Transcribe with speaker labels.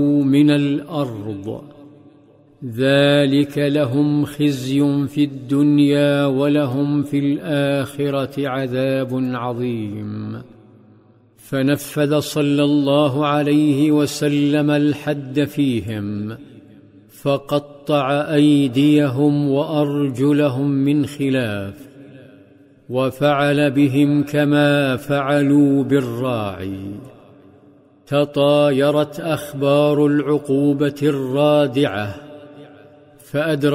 Speaker 1: من الأرض، ذلك لهم خزي في الدنيا ولهم في الآخرة عذاب عظيم. فنفذ صلى الله عليه وسلم الحد فيهم، فقطع أيديهم وأرجلهم من خلاف، وفعل بهم كما فعلوا بالراعي. تطايرت أخبار العقوبة الرادعة، فأدرك